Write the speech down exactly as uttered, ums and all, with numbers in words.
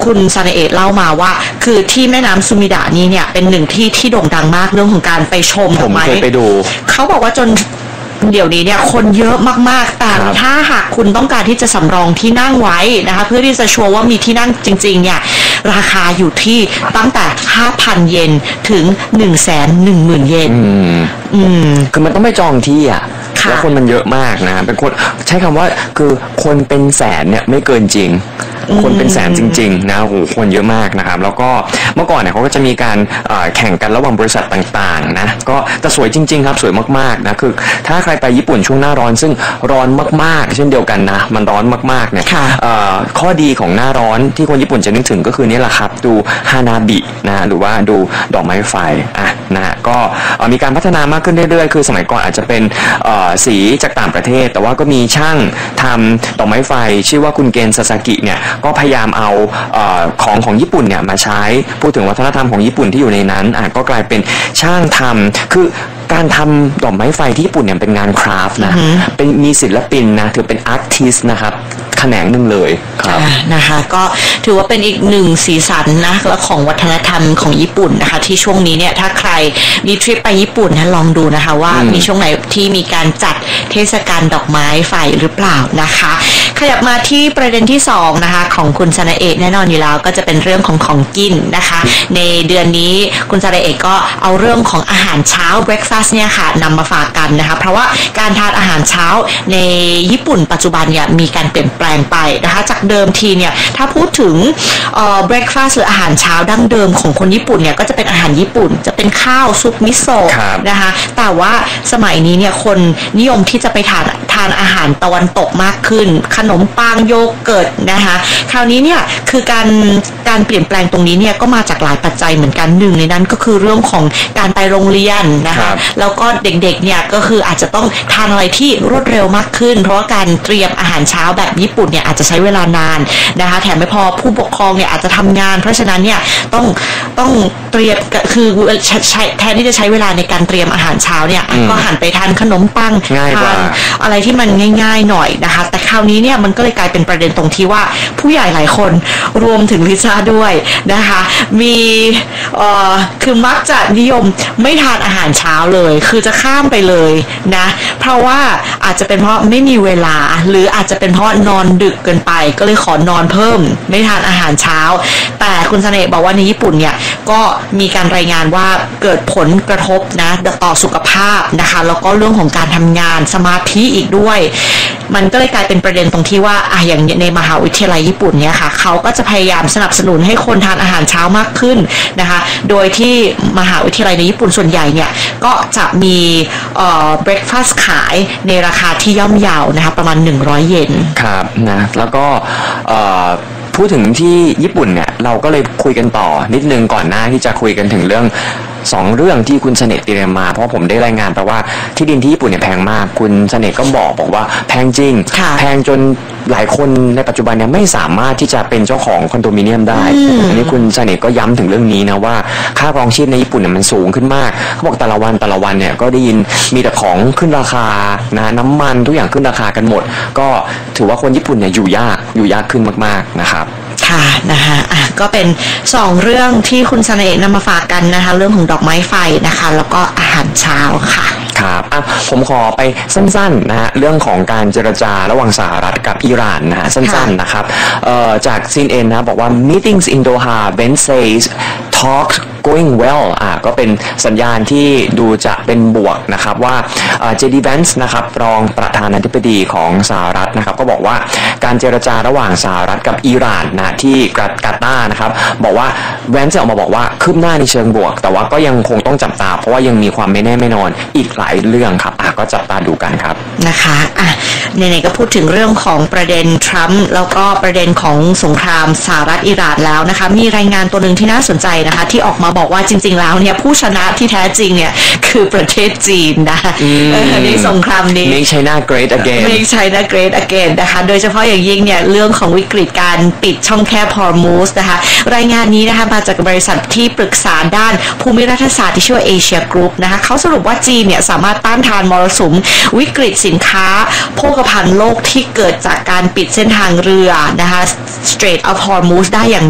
คุณซาเนเอะเล่ามาว่าคือที่แม่น้ำซูมิดะนี้เนี่ยเป็นหนึ่งที่ที่โด่งดังมากเรื่องของการไปชมดอกไม้ผมเคยไปดูเขาบอกว่าจนเดี๋ยวนี้เนี่ยคนเยอะมากๆแต่ถ้าหากคุณต้องการที่จะสำรองที่นั่งไว้นะคะเพื่อที่จะชัวร์ว่ามีที่นั่งจริงๆเนี่ยราคาอยู่ที่ตั้งแต่ ห้าพัน เยนถึง หนึ่งแสนหนึ่งหมื่น เยนอืมอืมคือมันต้องไปจองที่อ่ะแล้วคนมันเยอะมากนะเป็นคนใช้คำว่าคือคนเป็นแสนเนี่ยไม่เกินจริงคนเป็นแสนจริงๆนะโอ้โหคนเยอะมากนะครับแล้วก็เมื่อก่อนเนี่ยเขาก็จะมีการแข่งกันระหว่างบริษัทต่างๆนะก็แต่สวยจริงๆครับสวยมากๆนะคือถ้าใครไปญี่ปุ่นช่วงหน้าร้อนซึ่งร้อนมากๆเช่นเดียวกันนะมันร้อนมากๆเนี่ยข้อดีของหน้าร้อนที่คนญี่ปุ่นจะนึกถึงก็คือนี่แหละครับดูฮานาบินะหรือว่าดูดอกไม้ไฟอ่ะนะก็มีการพัฒนามากขึ้นเรื่อยๆคือสมัยก่อนอาจจะเป็นสีจากต่างประเทศแต่ว่าก็มีช่างทำดอกไม้ไฟชื่อว่าคุณเกนซาซากิเนี่ยก็พยายามเอาเอ่อของของญี่ปุ่นเนี่ยมาใช้พูดถึงวัฒนธรรมของญี่ปุ่นที่อยู่ในนั้นอ่ะก็กลายเป็นช่างทำคือการทำดอกไม้ไฟที่ญี่ปุ่นเนี่ยเป็นงานคราฟต์นะเป็นมีศิลปินนะถือเป็นอาร์ติสต์นะครับแขนงหนึ่งเลยครับนะคะก็ถือว่าเป็นอีกหนึ่งสีสันนะและของวัฒนธรรมของญี่ปุ่นนะคะที่ช่วงนี้เนี่ยถ้าใครมีทริปไปญี่ปุ่นนะลองดูนะคะว่ามีช่วงไหนที่มีการจัดเทศกาลดอกไม้ไฟหรือเปล่านะคะขยับมาที่ประเด็นที่สองนะคะของคุณซานาเอะแน่นอนอยู่แล้วก็จะเป็นเรื่องของของกินนะคะในเดือนนี้คุณซานาเอะก็เอาเรื่องของอาหารเช้า breakfast เนี่ยค่ะนำมาฝากกันนะคะเพราะว่าการทานอาหารเช้าในญี่ปุ่นปัจจุบันเนี่ยมีการเปลี่ยนแปลงไปนะคะจากเดิมทีเนี่ยถ้าพูดถึงเอ่อ breakfast หรืออาหารเช้าดั้งเดิมของคนญี่ปุ่นเนี่ยก็จะเป็นอาหารญี่ปุ่นจะเป็นข้าวซุปมิโซะนะคะแต่ว่าสมัยนี้เนี่ยคนนิยมที่จะไปทานทานอาหารตะวันตกมากขึ้นขนมปังโยเกิร์ตนะคะคราวนี้เนี่ยคือการการเปลี่ยนแปลงตรงนี้เนี่ยก็มาจากหลายปัจจัยเหมือนกันหนึ่งในนั้นก็คือเรื่องของการไปโรงเรียนนะคะแล้วก็เด็กๆเนี่ยก็คืออาจจะต้องทานอะไรที่รวดเร็วมากขึ้นเพราะว่าการเตรียมอาหารเช้าแบบญี่ปุ่นเนี่ยอาจจะใช้เวลานานนะคะแถมไม่พอผู้ปกครองเนี่ยอาจจะทำงานเพราะฉะนั้นเนี่ยต้องต้องเตรียมคือใช้แทนที่จะใช้เวลาในการเตรียมอาหารเช้าเนี่ยก็หันไปทานขนมปังทานอะไรที่มันง่ายๆหน่อยนะคะแต่คราวนี้เนี่ยมันก็เลยกลายเป็นประเด็นตรงที่ว่าผู้ใหญ่หลายคนรวมถึงลิซ่าด้วยนะคะมีเอ่อคือมักจะนิยมไม่ทานอาหารเช้าเลยคือจะข้ามไปเลยนะเพราะว่าอาจจะเป็นเพราะไม่มีเวลาหรืออาจจะเป็นเพราะนอนดึกเกินไปก็เลยขอนอนเพิ่มไม่ทานอาหารเช้าแต่คุณซาเนะบอกว่าในญี่ปุ่นเนี่ยก็มีการรายงานว่าเกิดผลกระทบนะต่อสุขภาพนะคะแล้วก็เรื่องของการทำงานสมาธิอีกด้วยมันก็เลยกลายเป็นประเด็นตรงที่ว่าอ่ะอย่างในมหาวิทยาลัยญี่ปุ่นเนี่ยค่ะเขาก็จะพยายามสนับสนุนให้คนทานอาหารเช้ามากขึ้นนะคะโดยที่มหาวิทยาลัยในญี่ปุ่นส่วนใหญ่เนี่ยก็จะมีเอ่อ breakfast ขายในราคาที่ย่อมเยานะคะประมาณหนึ่งร้อยเยนครับนะแล้วก็เอ่อพูดถึงที่ญี่ปุ่นเนี่ยเราก็เลยคุยกันต่อนิดนึงก่อนหน้าที่จะคุยกันถึงเรื่องสองเรื่องที่คุณเสน่ห์เตรียมมาเพราะผมได้รายงานไปว่าที่ดินที่ญี่ปุ่นเนี่ยแพงมากคุณเสน่ห์ก็บอกบอกว่าแพงจริงแพงจนหลายคนในปัจจุบันเนี่ยไม่สามารถที่จะเป็นเจ้าของคอนโดมิเนียมได้อันนี้คุณเสน่ห์ก็ย้ำถึงเรื่องนี้นะว่าค่าครองชีพในญี่ปุ่นเนี่ยมันสูงขึ้นมากเขาบอกแต่ละวันแต่ละวันเนี่ยก็ได้ยินมีแต่ของขึ้นราคานะน้ำมันทุกอย่างขึ้นราคากันหมดก็ถือว่าคนญี่ปุ่นเนี่ยอยู่ยากอยู่ยากขึ้นมากๆนะครับค่ะนะคะอ่ะก็เป็นสองเรื่องที่คุณเสน่ห์นำมาฝากกันนะคะเรื่องของดอกไม้ไฟนะคะแล้วก็อาหารเช้าค่ะครับอ่ะผมขอไปสั้นๆนะฮะเรื่องของการเจรจาระหว่างสหรัฐกับอิหร่านนะฮะสั้นๆนะครับเอ่อจาก ซี เอ็น เอ็น นะบอกว่า meetings in Doha Ben says talks going well อ่ะก็เป็นสัญญาณที่ดูจะเป็นบวกนะครับว่าเจดีแวนส์นะครับรองประธานาธิบดีของสหรัฐนะครับก็บอกว่าการเจรจาระหว่างสหรัฐกับอิหร่านนะที่กาตาร์นะครับบอกว่าแวนส์จะออกมาบอกว่าคืบหน้าในเชิงบวกแต่ว่าก็ยังคงต้องจับตาเพราะว่ายังมีความไม่แน่ไม่นอนอีกหลายเรื่องครับอ่ะก็จับตาดูกันครับนะคะอ่ะไหนๆก็พูดถึงเรื่องของประเด็นทรัมป์แล้วก็ประเด็นของสงครามสหรัฐอิหร่านแล้วนะคะมีรายงานตัวหนึ่งที่น่าสนใจนะคะที่ออกมาบอกว่าจริงๆแล้วเนี่ยผู้ชนะที่แท้จริงเนี่ยคือประเทศจีนนะในสงครามนี้ Make China Great Again Make China Great Again นะคะโดยเฉพาะอย่างยิ่งเนี่ยเรื่องของวิกฤตการปิดช่องแคบฮอร์มูสนะคะรายงานนี้นะคะมาจากบริษัทที่ปรึกษาด้านภูมิรัฐศาสตร์ที่ชื่อว่าเอเชียกรุ๊ปนะคะเขาสรุปว่าจีนเนี่ยสามารถต้านทานมรสุมวิกฤตสินค้าโภคภัณฑ์โลกที่เกิดจากการปิดเส้นทางเรือนะคะ Strait of Hormuz ได้อย่าง